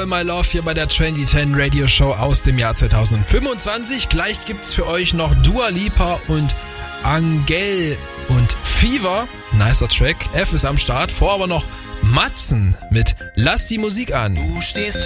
My Love hier bei der 2010 Radio Show aus dem Jahr 2025. Gleich gibt's für euch noch Dua Lipa und Angel und Fever. Nicer Track. F ist am Start. Vor aber noch Matzen mit Lass die Musik an. Du stehst